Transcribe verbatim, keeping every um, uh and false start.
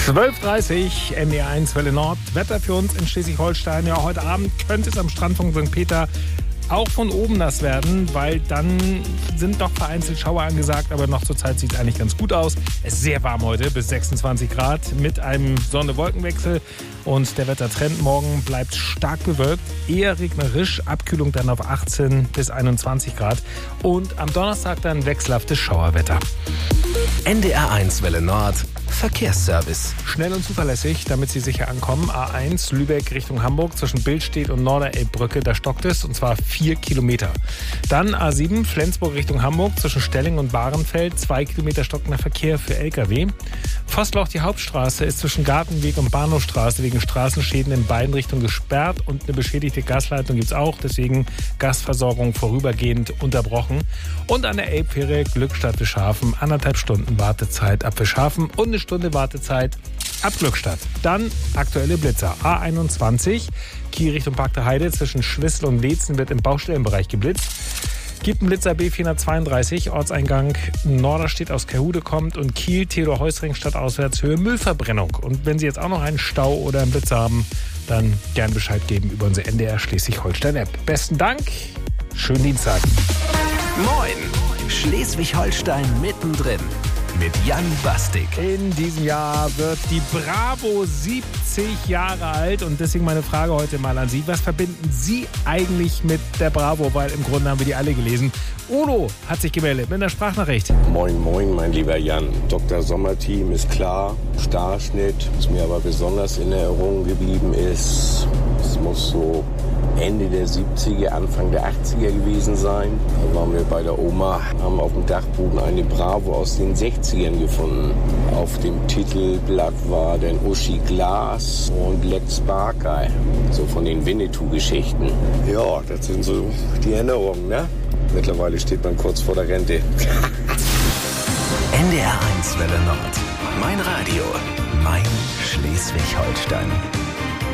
zwölf Uhr dreißig, N D R eins Welle Nord. Wetter für uns in Schleswig-Holstein. Ja, heute Abend könnte es am Strand von Sankt Peter auch von oben nass werden, weil dann sind doch vereinzelt Schauer angesagt, aber noch zur Zeit sieht es eigentlich ganz gut aus. Es ist sehr warm heute, bis sechsundzwanzig Grad mit einem Sonne-Wolken-Wechsel und der Wettertrend morgen bleibt stark bewölkt, eher regnerisch, Abkühlung dann auf achtzehn bis einundzwanzig Grad und am Donnerstag dann wechselhaftes Schauerwetter. N D R eins Welle Nord Verkehrsservice. Schnell und zuverlässig, damit Sie sicher ankommen. A eins Lübeck Richtung Hamburg zwischen Billstedt und Norderelbbrücke, da stockt es und zwar vier Kilometer. Dann A sieben Flensburg Richtung Hamburg zwischen Stelling und Bahrenfeld, zwei Kilometer stockender Verkehr für L K W. Vossloch, die Hauptstraße, ist zwischen Gartenweg und Bahnhofstraße wegen Straßenschäden in beiden Richtungen gesperrt und eine beschädigte Gasleitung gibt es auch, deswegen Gasversorgung vorübergehend unterbrochen. Und an der Elbfähre Glückstadt-Wischhafen anderthalb Stunden Wartezeit ab Wischhafen und eine Stunde Wartezeit ab Glückstadt. Dann aktuelle Blitzer. A einundzwanzig, Kiel Richtung Park der Heide zwischen Schwissel und Leetzen wird im Baustellenbereich geblitzt. Gibt einen Blitzer B vierhundertzweiunddreißig, Ortseingang Norderstedt aus Kerhude kommt und Kiel, Theodor-Heuss-Ring stadtauswärts Höhe Müllverbrennung. Und wenn Sie jetzt auch noch einen Stau oder einen Blitzer haben, dann gern Bescheid geben über unsere N D R Schleswig-Holstein-App. Besten Dank, schönen Dienstag. Moin, Schleswig-Holstein mittendrin. Mit Jan Bastik. In diesem Jahr wird die Bravo siebzig Jahre alt und deswegen meine Frage heute mal an Sie. Was verbinden Sie eigentlich mit der Bravo? Weil im Grunde haben wir die alle gelesen. Udo hat sich gemeldet mit einer Sprachnachricht. Moin, moin, mein lieber Jan. Doktor Sommerteam ist klar, Starschnitt. Was mir aber besonders in Erinnerung geblieben ist, es muss so Ende der siebziger, Anfang der achtziger gewesen sein. Da waren wir bei der Oma, haben auf dem Dachboden eine Bravo aus den sechzigern gefunden. Auf dem Titelblatt war dann Uschi Glas und Lex Barker, so von den Winnetou-Geschichten. Ja, das sind so die Erinnerungen, ne? Mittlerweile steht man kurz vor der Rente. N D R eins Welle Nord. Mein Radio, mein Schleswig-Holstein.